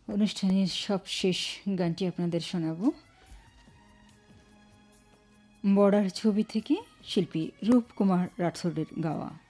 অনুষ্ঠানের সবশেষ গানটি আপনাদের শোনাবো বর্ডার ছবি থেকে শিল্পী রূপকুমার রাঠোরের গাওয়া।